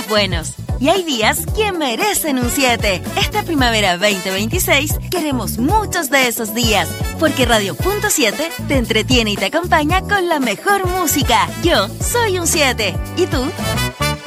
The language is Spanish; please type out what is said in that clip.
buenos. Y hay días que merecen un 7. Esta primavera 2026 queremos muchos de esos días, porque Radio Punto 7 te entretiene y te acompaña con la mejor música. Yo soy un 7. ¿Y tú?